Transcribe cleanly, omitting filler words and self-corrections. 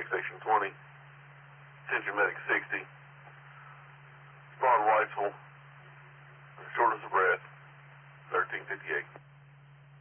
Medic Station 20. Attention Medic 60. Spawn Whitesville. Shortness of breath. 1358.